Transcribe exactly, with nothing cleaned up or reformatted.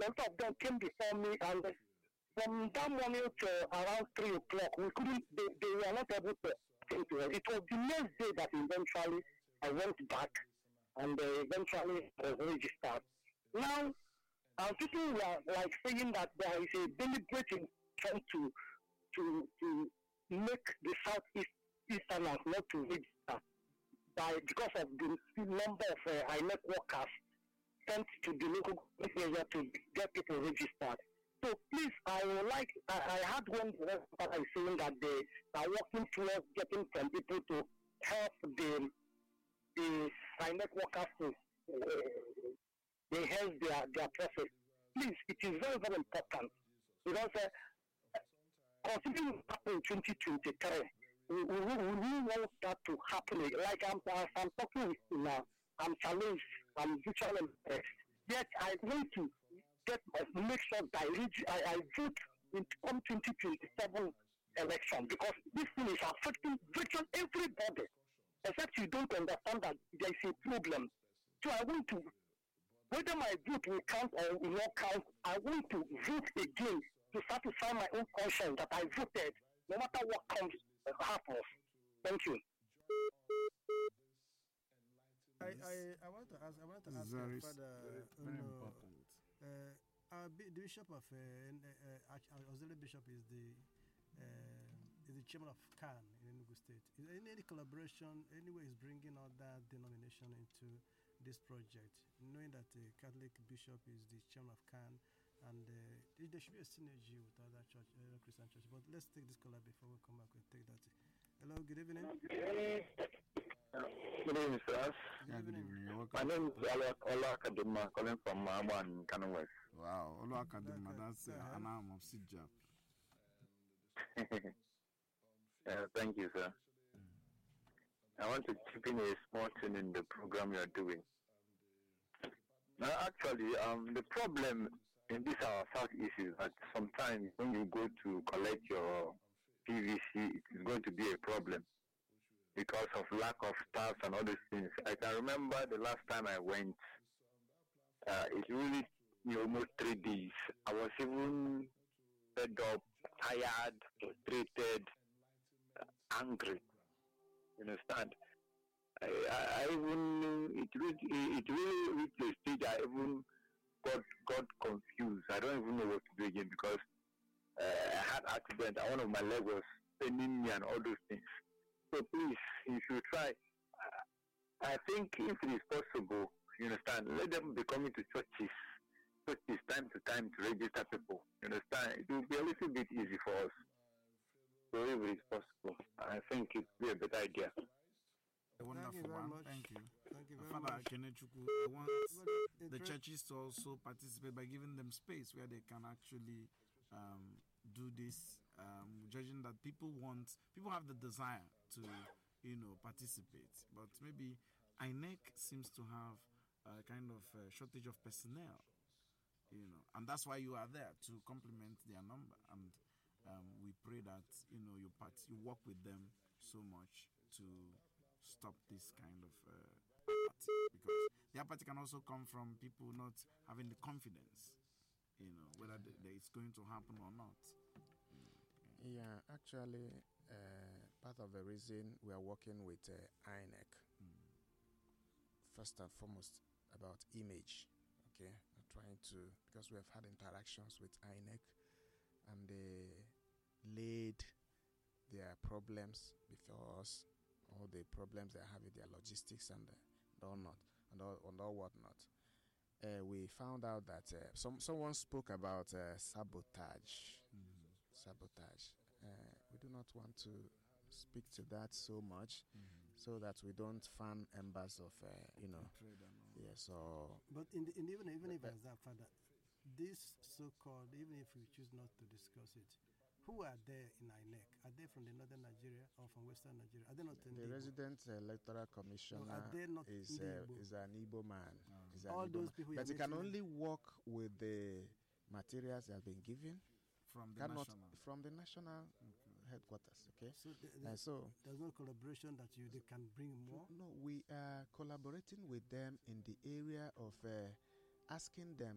lot of them came before me, and from that morning to around three o'clock, we couldn't. They, they were not able to attend to it. It was the next day that eventually I went back, and uh, eventually I was registered. Now, and people were like saying that there is a deliberate intention to to to make the southeast easterners not to register by because of the number of uh, I N E C workers sent to the local government area to get people registered. So please, I would like I, I had one that I saying that they are working towards getting some people to help the the I N E C workers to uh, enhance their their process. Please, it is very very important because uh, considering what happened in twenty twenty-three, we, we, we really want that to happen. Like I'm, as I'm talking with you now, I'm challenged, I'm virtually impressed. Yet I want to get make sure that I, reach, I, I vote in come twenty twenty-seven election because this thing is affecting virtually everybody. Except you don't understand that there is a problem. So I want to, whether my vote will count or will not count, I want to vote again to satisfy my own conscience that I voted, no matter what comes uh, happens. Thank you. I, I, I want to ask. I want to ask very, uh, Father. very, very uh, important. Uh, our the Bishop of uh, uh, uh, Auxiliary Bishop is the uh, is the chairman of C A N in Enugu State. Is there any, any collaboration? Anyway, is bringing other denomination into this project, knowing that the Catholic Bishop is the chairman of C A N, and uh, there should be a synergy with other church, uh, Christian church. But let's take this caller before we come back and take that. Hello, good evening. Good evening, sir. Good Yeah, good evening. evening. You're My welcome. name is Ola, Ola Kaduma, calling from Mawan, Kano West. Wow, Olu Academy, Okay, that's uh, go ahead. an arm of Sijap. uh, thank you, sir. I want to chip in a small thing in the program you are doing. Now, actually, um, the problem in this our southeast is that sometimes when you go to collect your P V C, it is going to be a problem because of lack of staff and all these things. I can remember the last time I went, uh, it really you know, almost three days. I was even fed up, tired, frustrated, uh, angry. You understand? I, I, I even it really it really reached a stage I even got got confused. I don't even know what to do again because uh, I had accident. One of my legs was paining me and all those things. So please, if you try, uh, I think if it is possible, you understand, let them be coming to churches, churches time to time to register people. You understand? It will be a little bit easy for us. So if it is possible, I think it will be a better idea. A wonderful very one. much. Thank you. Thank you very Father much. Kenechukwu, I want But the it- churches to also participate by giving them space where they can actually um, do this, um, judging that people want, people have the desire to, you know, participate. But maybe I N E C seems to have a kind of uh shortage of personnel, you know, and that's why you are there to complement their number. And um, we pray that, you know, you, part, you work with them so much to stop this kind of uh, apathy, because the apathy can also come from people not having the confidence, you know, whether the, the, it's going to happen or not. Yeah, actually, uh, part of the reason we are working with uh, I N E C, Mm. first and foremost, about image. Okay, we're trying to, because we have had interactions with I N E C, and they laid their problems before us, all the problems they have with their logistics and uh, and all not and all and all whatnot. Uh, we found out that uh, some someone spoke about uh, sabotage. Mm. Sabotage. Uh, we do not want to speak to that so much, Mm. so that we don't fan embers of, uh, you know, Trade and all. yeah. So But in the, in the, even even if as that, Father, this so-called, even if we choose not to discuss it, who are there in I N E C? Are they from the northern Nigeria or from western Nigeria? Are they not in the resident electoral commissioner they not is in the uh, Igbo? is an Igbo man. Oh. Is an All Igbo those man. people but you're he can mentioning- only work with the materials that have been given. From the Cannot national. from the national headquarters. Okay, So, the, the, and so there's no collaboration that you they can bring more. no, we are collaborating with them in the area of uh, asking them